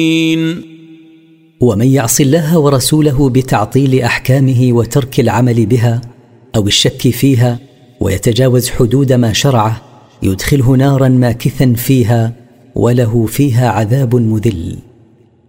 ومن يعص الله ورسوله بتعطيل أحكامه وترك العمل بها أو الشك فيها ويتجاوز حدود ما شرعه يدخله نارا ماكثا فيها وله فيها عذاب مذل.